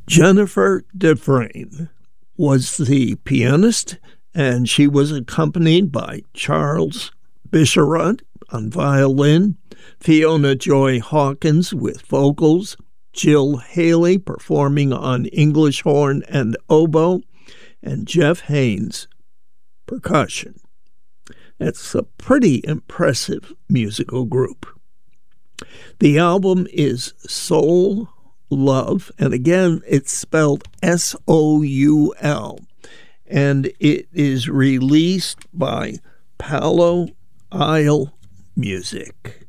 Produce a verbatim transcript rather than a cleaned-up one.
Jennifer Dufresne was the pianist, and she was accompanied by Charles Bisharat on violin, Fiona Joy Hawkins with vocals, Jill Haley performing on English horn and oboe, and Jeff Haynes percussion. It's a pretty impressive musical group. The album is Soul Love, and again, it's spelled S O U L, and it is released by Palo Isle Music.